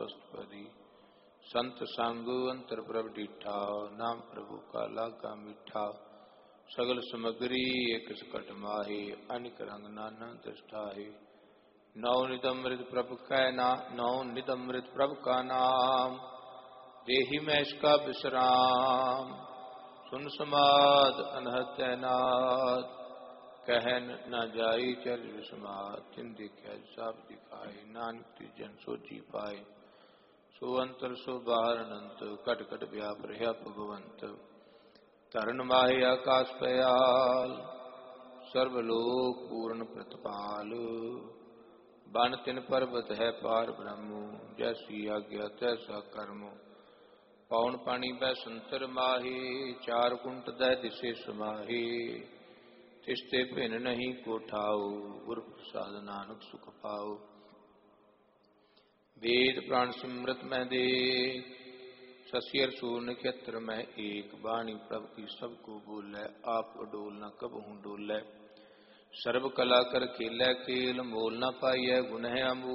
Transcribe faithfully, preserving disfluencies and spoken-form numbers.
स्वस्थपदी। संत संग अंतर प्रभ डीठा, नाम प्रभु का लागा मीठा। सगल समग्री एक सकट माहे, अनिक रंग नाना दृष्टाहे। नौ निदमृत प्रभु कै ना नौ निदमृत प्रभु का नाम, देहि में इसका विश्राम। सुन समाद अनहद तैनात, कहन न जाई चर्ज विस्मात। तिन देखा सब दिखाए, नानक जन सो जी पाए। सो अंतर सो बाहर अनंत, कट कट व्याप रहा भगवंत। धरन माहे आकाश पयाल, सर्वलोक पूर्ण प्रतिपाल। बन तिन पर्वत है पार ब्रह्म, जैसी आज्ञा तैसा कर्म। पौन पानी बै संतर माहे, चार कुंट दै दिशे समाहे। तिस्ते भिन नहीं को ठाओ, गुर प्रसाद नानक सुख पाओ। वेद प्राण सिमरत में दे, शशियर सूर नक्षत्र में एक। बाणी प्रभु की सबको बोलै, आप अडोल न कबहू डोलै। सर्व कला कर खेलै खेल, मोल न पाइयै गुण है अमूल।